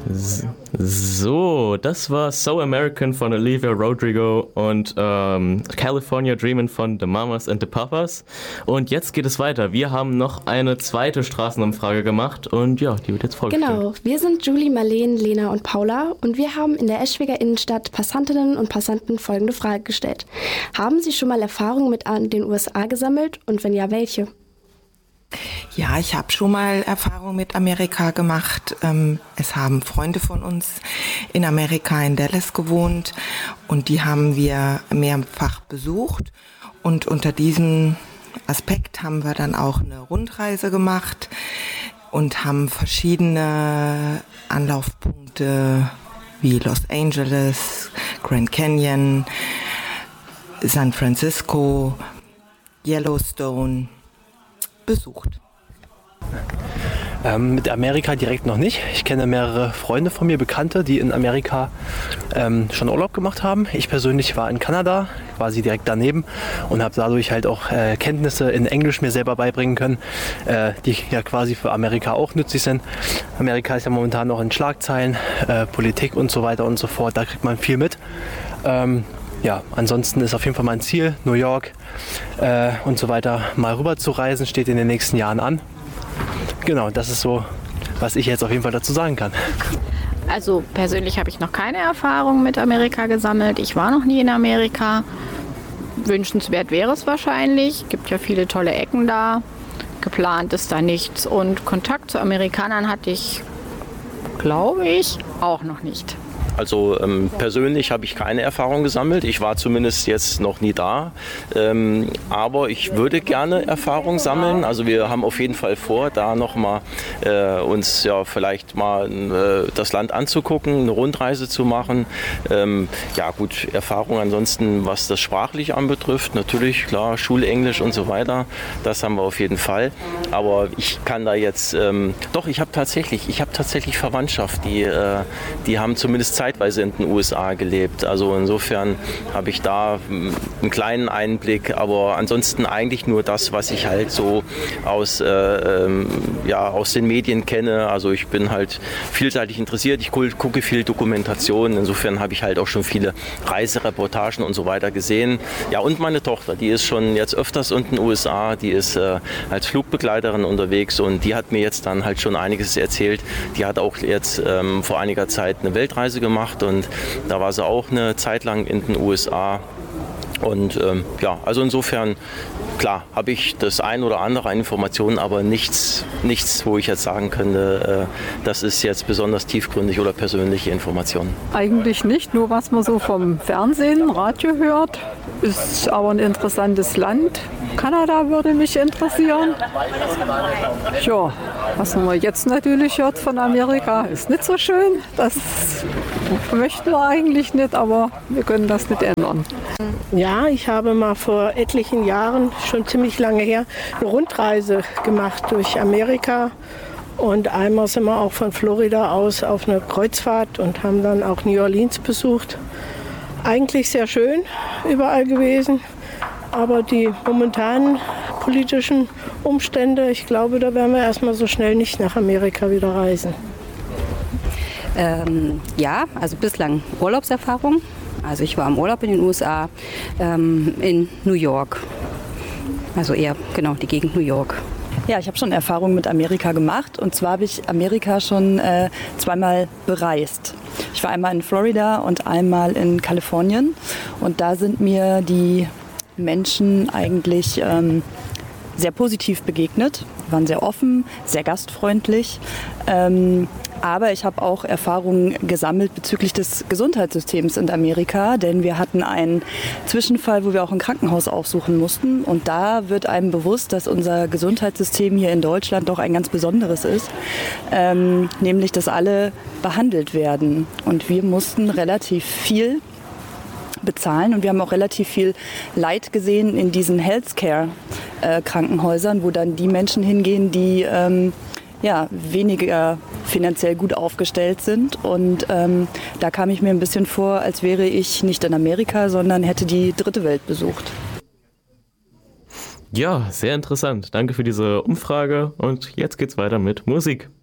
So, das war So American von Olivia Rodrigo und California Dreamin' von The Mamas and the Papas. Und jetzt geht es weiter. Wir haben noch eine zweite Straßenumfrage gemacht und ja, die wird jetzt vorgestellt. Genau, wir sind Julie, Marleen, Lena und Paula und wir haben in der Eschwiger Innenstadt Passantinnen und Passanten folgende Frage gestellt. Haben Sie schon mal Erfahrungen mit den USA gesammelt und wenn ja, welche? Ja, ich habe schon mal Erfahrung mit Amerika gemacht. Es haben Freunde von uns in Amerika in Dallas gewohnt und die haben wir mehrfach besucht. Und unter diesem Aspekt haben wir dann auch eine Rundreise gemacht und haben verschiedene Anlaufpunkte wie Los Angeles, Grand Canyon, San Francisco, Yellowstone besucht. Mit Amerika direkt noch nicht. Ich kenne mehrere Freunde von mir, Bekannte, die in Amerika schon Urlaub gemacht haben. Ich persönlich war in Kanada, quasi direkt daneben und habe dadurch halt auch Kenntnisse in Englisch mir selber beibringen können, die ja quasi für Amerika auch nützlich sind. Amerika ist ja momentan noch in Schlagzeilen, Politik und so weiter und so fort. Da kriegt man viel mit. Ja, ansonsten ist auf jeden Fall mein Ziel, New York und so weiter mal rüber zu reisen, steht in den nächsten Jahren an. Genau, das ist so, was ich jetzt auf jeden Fall dazu sagen kann. Also persönlich habe ich noch keine Erfahrung mit Amerika gesammelt. Ich war noch nie in Amerika. Wünschenswert wäre es wahrscheinlich. Gibt ja viele tolle Ecken da. Geplant ist da nichts. Und Kontakt zu Amerikanern hatte ich, glaube ich, auch noch nicht. Also persönlich habe ich keine Erfahrung gesammelt. Ich war zumindest jetzt noch nie da. Aber ich würde gerne Erfahrung sammeln. Also wir haben auf jeden Fall vor, da nochmal uns ja vielleicht mal das Land anzugucken, eine Rundreise zu machen. Ja gut, Erfahrung ansonsten, was das sprachlich anbetrifft, natürlich, klar, Schulenglisch und so weiter. Das haben wir auf jeden Fall. Aber ich kann da jetzt, doch, ich habe tatsächlich Verwandtschaft, die haben zumindest zeitweise in den USA gelebt. Also insofern habe ich da einen kleinen Einblick, aber ansonsten eigentlich nur das, was ich halt so aus den Medien kenne. Also ich bin halt vielseitig interessiert, ich gucke viel Dokumentation, insofern habe ich halt auch schon viele Reisereportagen und so weiter gesehen. Ja, und meine Tochter, die ist schon jetzt öfters in den USA, die ist als Flugbegleiterin unterwegs und die hat mir jetzt dann halt schon einiges erzählt. Die hat auch jetzt vor einiger Zeit eine Weltreise gemacht und da war sie auch eine Zeit lang in den USA. Und ja, also insofern, klar, habe ich das ein oder andere an Informationen, aber nichts, wo ich jetzt sagen könnte, das ist jetzt besonders tiefgründig oder persönliche Informationen. Eigentlich nicht, nur was man so vom Fernsehen, Radio hört. Ist aber ein interessantes Land. Kanada würde mich interessieren. Ja, was man jetzt natürlich hört von Amerika, ist nicht so schön. Das möchten wir eigentlich nicht, aber wir können das nicht ändern. Ja, ich habe mal vor etlichen Jahren, schon ziemlich lange her, eine Rundreise gemacht durch Amerika. Und einmal sind wir auch von Florida aus auf eine Kreuzfahrt und haben dann auch New Orleans besucht. Eigentlich sehr schön überall gewesen, aber die momentanen politischen Umstände, ich glaube, da werden wir erstmal so schnell nicht nach Amerika wieder reisen. Ja, also bislang Urlaubserfahrung. Also ich war im Urlaub in den USA, in New York. Also eher genau die Gegend New York. Ja, ich habe schon Erfahrungen mit Amerika gemacht und zwar habe ich Amerika schon zweimal bereist. Ich war einmal in Florida und einmal in Kalifornien und da sind mir die Menschen eigentlich sehr positiv begegnet, waren sehr offen, sehr gastfreundlich. Aber ich habe auch Erfahrungen gesammelt bezüglich des Gesundheitssystems in Amerika, denn wir hatten einen Zwischenfall, wo wir auch ein Krankenhaus aufsuchen mussten. Und da wird einem bewusst, dass unser Gesundheitssystem hier in Deutschland doch ein ganz besonderes ist, nämlich dass alle behandelt werden. Und wir mussten relativ viel bezahlen und wir haben auch relativ viel Leid gesehen in diesen Healthcare-Krankenhäusern, wo dann die Menschen hingehen, die weniger finanziell gut aufgestellt sind. Und da kam ich mir ein bisschen vor, als wäre ich nicht in Amerika, sondern hätte die dritte Welt besucht. Ja, sehr interessant. Danke für diese Umfrage und jetzt geht's weiter mit Musik.